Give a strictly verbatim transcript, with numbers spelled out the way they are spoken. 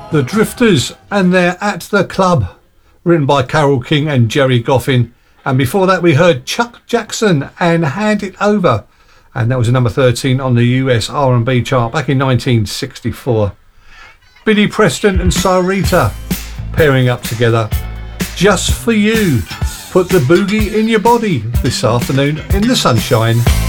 The Drifters and they're At the Club, written by Carole King and Gerry Goffin. And before that we heard Chuck Jackson and Hand It Over, and that was a number thirteen on the U S R and B chart back in nineteen sixty-four. Billy Preston and Sarita pairing up together, Just For You. Put the boogie in your body this afternoon in the sunshine.